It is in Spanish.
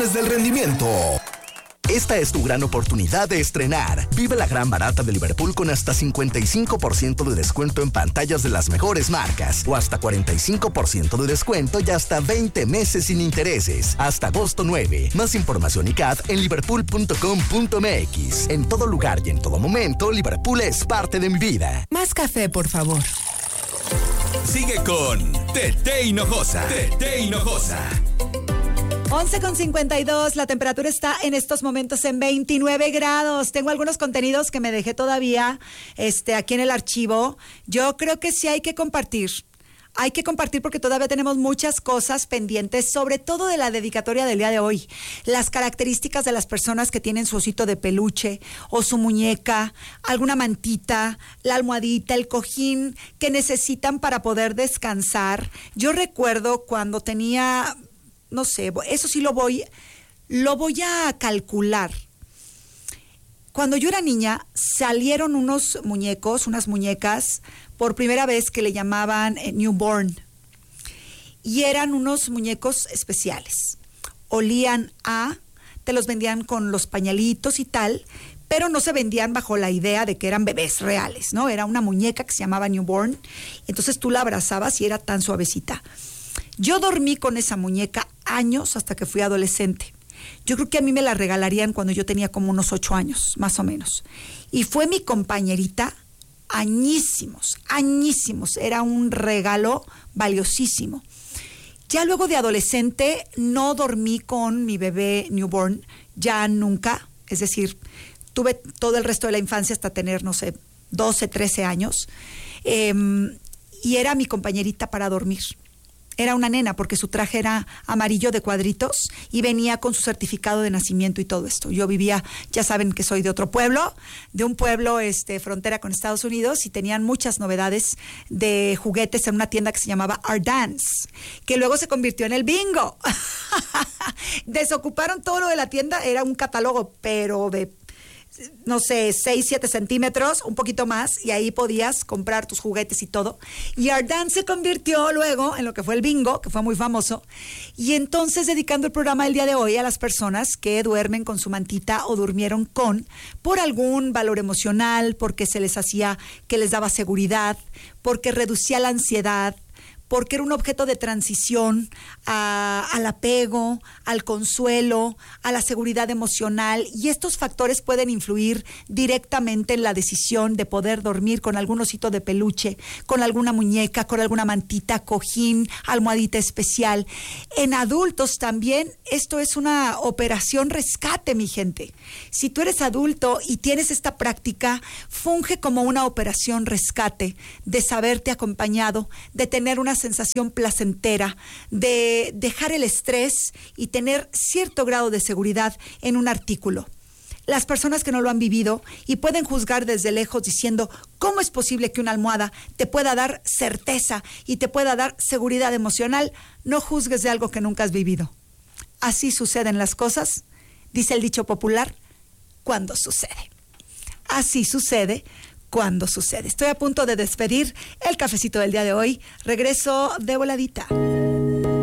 campeones del rendimiento. Esta es tu gran oportunidad de estrenar. Vive la gran barata de Liverpool con hasta 55% de descuento en pantallas de las mejores marcas o hasta 45% de descuento y hasta 20 meses sin intereses. Hasta agosto 9. Más información y CAD en liverpool.com.mx. En todo lugar y en todo momento, Liverpool es parte de mi vida. Más café, por favor. Sigue con Tete Hinojosa. Tete Hinojosa. 11:52, la temperatura está en estos momentos en 29 grados. Tengo algunos contenidos que me dejé todavía aquí en el archivo. Yo creo que sí hay que compartir. Hay que compartir porque todavía tenemos muchas cosas pendientes, sobre todo de la dedicatoria del día de hoy. Las características de las personas que tienen su osito de peluche o su muñeca, alguna mantita, la almohadita, el cojín que necesitan para poder descansar. Yo recuerdo cuando tenía, no sé, eso sí lo voy a calcular. Cuando yo era niña, salieron unos muñecos, unas muñecas, por primera vez que le llamaban newborn. Y eran unos muñecos especiales. Olían te los vendían con los pañalitos y tal, pero no se vendían bajo la idea de que eran bebés reales, ¿no? Era una muñeca que se llamaba newborn, entonces tú la abrazabas y era tan suavecita. Yo dormí con esa muñeca años hasta que fui adolescente. Yo creo que a mí me la regalarían cuando yo tenía como unos 8 años, más o menos. Y fue mi compañerita añísimos. Era un regalo valiosísimo. Ya luego de adolescente no dormí con mi bebé newborn, ya nunca. Es decir, tuve todo el resto de la infancia hasta tener, no sé, 12, 13 años. Y era mi compañerita para dormir. Era una nena porque su traje era amarillo de cuadritos y venía con su certificado de nacimiento y todo esto. Yo vivía, ya saben que soy de otro pueblo, de un pueblo frontera con Estados Unidos, y tenían muchas novedades de juguetes en una tienda que se llamaba Ardance, que luego se convirtió en el Bingo. Desocuparon todo lo de la tienda, era un catálogo, pero de, no sé, 6, 7 centímetros, un poquito más, y ahí podías comprar tus juguetes y todo. Y Ardance se convirtió luego en lo que fue el Bingo, que fue muy famoso. Y entonces, dedicando el programa del día de hoy a las personas que duermen con su mantita o durmieron por algún valor emocional, porque se les hacía que les daba seguridad, porque reducía la ansiedad, porque era un objeto de transición al apego, al consuelo, a la seguridad emocional, y estos factores pueden influir directamente en la decisión de poder dormir con algún osito de peluche, con alguna muñeca, con alguna mantita, cojín, almohadita especial. En adultos también esto es una operación rescate, mi gente. Si tú eres adulto y tienes esta práctica, funge como una operación rescate de saberte acompañado, de tener una sensación placentera, de dejar el estrés y tener cierto grado de seguridad en un artículo. Las personas que no lo han vivido y pueden juzgar desde lejos diciendo, ¿cómo es posible que una almohada te pueda dar certeza y te pueda dar seguridad emocional? No juzgues de algo que nunca has vivido. Así suceden las cosas, dice el dicho popular, cuando sucede. Así sucede cuando sucede. Estoy a punto de despedir el cafecito del día de hoy. Regreso de voladita.